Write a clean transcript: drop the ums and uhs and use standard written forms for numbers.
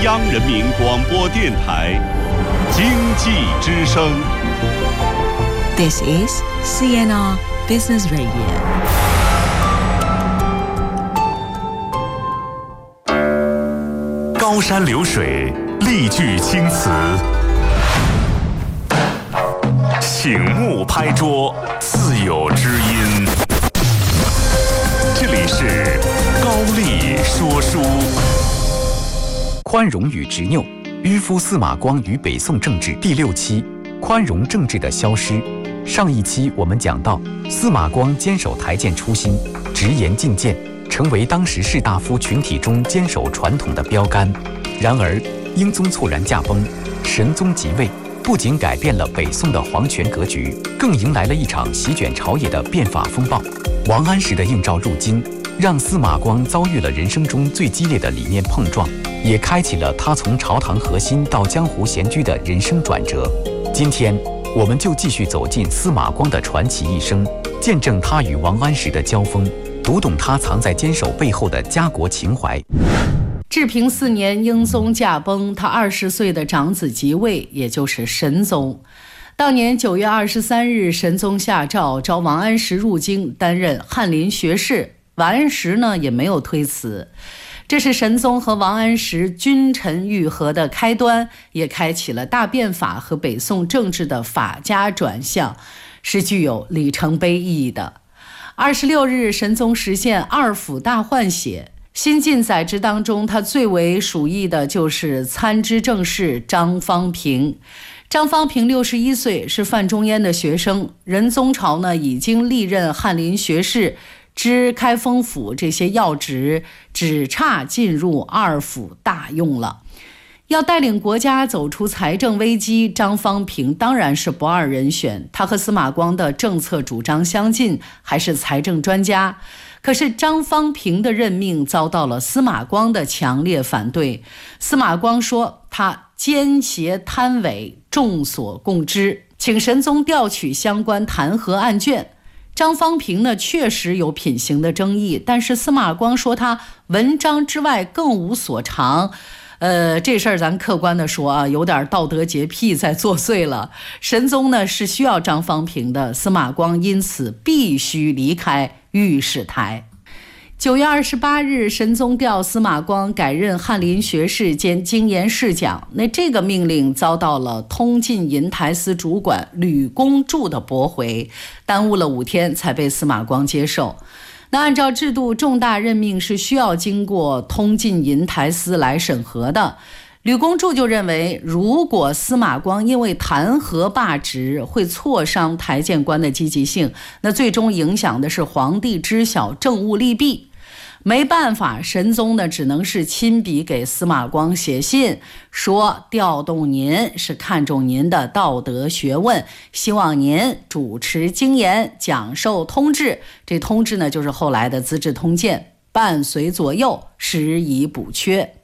央人民广播电台经济之声。 This is CNR Business Radio。 高山流水，丽句青词，醒目拍桌，自有知音。这里是高丽说书。 宽容与执拗，迂夫司马光与北宋政治第6期，宽容政治的消失。上一期我们讲到，司马光坚守台谏初心，直言进谏，成为当时士大夫群体中坚守传统的标杆。然而，英宗猝然驾崩，神宗即位，不仅改变了北宋的皇权格局，更迎来了一场席卷朝野的变法风暴。王安石的应召入京，让司马光遭遇了人生中最激烈的理念碰撞，也开启了他从朝堂核心到江湖闲居的人生转折。今天，我们就继续走进司马光的传奇一生，见证他与王安石的交锋，读懂他藏在坚守背后的家国情怀。 治平4年，英宗驾崩，他20岁的长子即位，也就是神宗。当年9月23日，神宗下诏召王安石入京担任翰林学士，王安石呢也没有推辞。这是神宗和王安石君臣愈合的开端，也开启了大变法和北宋政治的法家转向，是具有里程碑意义的。26日，神宗实现2府大换血。新晋宰制当中，他最为属意的就是参知政事张方平。张方平61岁，是范仲淹的学生。仁宗朝呢已经历任翰林学士、知开封府这些要职，只差进入2府大用了。要带领国家走出财政危机，张方平当然是不二人选。他和司马光的政策主张相近，还是财政专家。可是张方平的任命遭到了司马光的强烈反对。司马光说他奸邪贪伪，众所共知，请神宗调取相关弹劾案卷。张方平呢确实有品行的争议，但是司马光说他文章之外更无所长。这事儿咱客观的说啊，有点道德洁癖在作祟了。神宗呢是需要张方平的，司马光因此必须离开御史台。9月28日，神宗调司马光改任翰林学士兼京盐侍讲。那这个命令遭到了通晋银台司主管吕公著的驳回，耽误了5天才被司马光接受。那按照制度，重大任命是需要经过通晋银台司来审核的。吕公著就认为，如果司马光因为弹劾罢职，会挫伤台谏官的积极性，那最终影响的是皇帝知晓政务利弊。没办法，神宗呢只能是亲笔给司马光写信，说调动您是看重您的道德学问，希望您主持京盐，讲授通志。这通志呢就是后来的资治通鉴，伴随左右，施以补缺。